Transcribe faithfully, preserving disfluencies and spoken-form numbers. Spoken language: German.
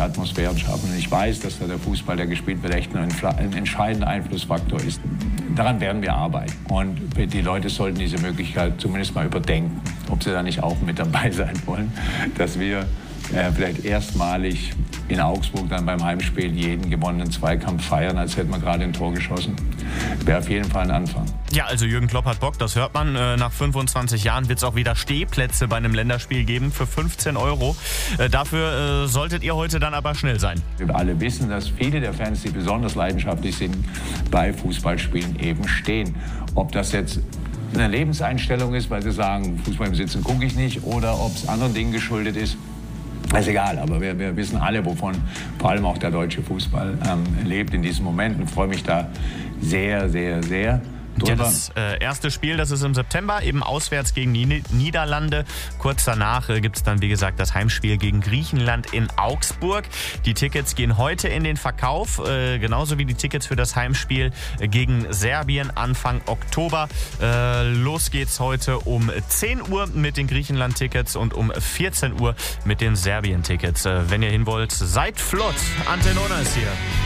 Atmosphären schaffen. Und ich weiß, dass da der Fußball, der gespielt wird, echt ein, ein entscheidender Einflussfaktor ist. Daran werden wir arbeiten. Und die Leute sollten diese Möglichkeit zumindest mal überdenken, ob sie da nicht auch mit dabei sein wollen, dass wir äh, vielleicht erstmalig in Augsburg dann beim Heimspiel jeden gewonnenen Zweikampf feiern, als hätten wir gerade ein Tor geschossen. Wäre auf jeden Fall ein Anfang. Ja, also Jürgen Klopp hat Bock, das hört man. Nach fünfundzwanzig Jahren wird es auch wieder Stehplätze bei einem Länderspiel geben für fünfzehn Euro. Dafür äh, solltet ihr heute dann aber schnell sein. Wir alle wissen, dass viele der Fans, die besonders leidenschaftlich sind, bei Fußballspielen eben stehen. Ob das jetzt eine Lebenseinstellung ist, weil sie sagen, Fußball im Sitzen gucke ich nicht, oder ob es anderen Dingen geschuldet ist, ist egal. Aber wir, wir wissen alle, wovon vor allem auch der deutsche Fußball ähm, lebt in diesem Moment, und freue mich da sehr, sehr, sehr. Ja, das äh, erste Spiel, das ist im September, eben auswärts gegen die Niederlande. Kurz danach äh, gibt es dann, wie gesagt, das Heimspiel gegen Griechenland in Augsburg. Die Tickets gehen heute in den Verkauf, äh, genauso wie die Tickets für das Heimspiel äh, gegen Serbien Anfang Oktober. Äh, los geht's heute um zehn Uhr mit den Griechenland-Tickets und um vierzehn Uhr mit den Serbien-Tickets. Äh, wenn ihr hin wollt, seid flott. Ante Nona ist hier.